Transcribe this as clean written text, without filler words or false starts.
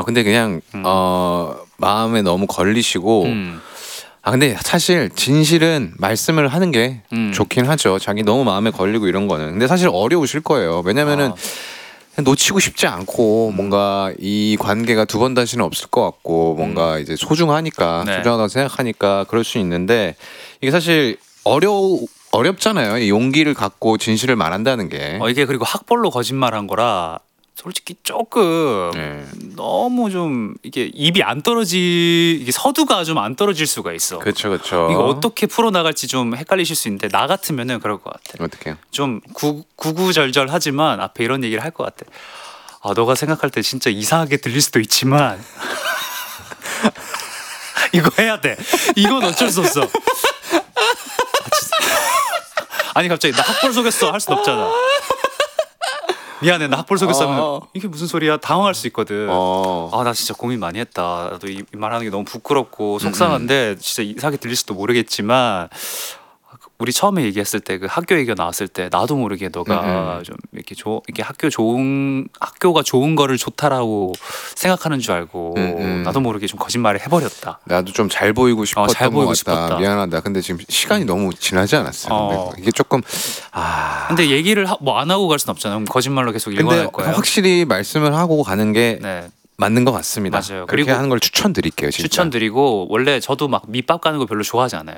근데 그냥 마음에 너무 걸리시고 근데 사실 진실은 말씀을 하는 게 좋긴 하죠. 자기 너무 마음에 걸리고 이런 거는. 근데 사실 어려우실 거예요. 왜냐면은 놓치고 싶지 않고 뭔가 이 관계가 두 번 다시는 없을 것 같고 뭔가 이제 소중하니까 네. 소중하다고 생각하니까 그럴 수 있는데 이게 사실 어렵잖아요. 이 용기를 갖고 진실을 말한다는 게. 이게 그리고 학벌로 거짓말한 거라 솔직히 조금 네. 너무 좀 이게 입이 안 이게 서두가 좀 안 떨어질 수가 있어. 그렇죠, 그렇죠. 이거 어떻게 풀어 나갈지 좀 헷갈리실 수 있는데 나 같으면은 그럴 것 같아. 어떻게요? 좀 구구절절하지만 앞에 이런 얘기를 할 것 같아. 너가 생각할 때 진짜 이상하게 들릴 수도 있지만 이거 해야 돼. 이건 어쩔 수 없어. 아니 갑자기 나 학벌 속였어 할 순 없잖아. 미안해 나 학벌 속였어 하면 이게 무슨 소리야 당황할 수 있거든. 나 진짜 고민 많이 했다. 나도 이 말하는 게 너무 부끄럽고 속상한데 진짜 이상하게 들릴 수도 모르겠지만 우리 처음에 얘기했을 때 그 학교 얘기가 나왔을 때 나도 모르게 너가 좀 이렇게 이렇게 학교가 좋은 거를 좋다라고 생각하는 줄 알고 나도 모르게 좀 거짓말을 해버렸다. 나도 좀 잘 보이고 싶었던 잘 보이고 것 같다. 싶었다. 미안하다. 근데 지금 시간이 너무 지나지 않았어요. 근데 이게 조금 근데 얘기를 안 하고 갈 순 없잖아요. 그럼 거짓말로 계속 근데 일관할 거예요. 확실히 말씀을 하고 가는 게 네. 맞는 것 같습니다. 맞아요. 그렇게 그리고 하는 걸 추천드릴게요. 진짜. 추천드리고 원래 저도 막 밑밥 가는 거 별로 좋아하지 않아요.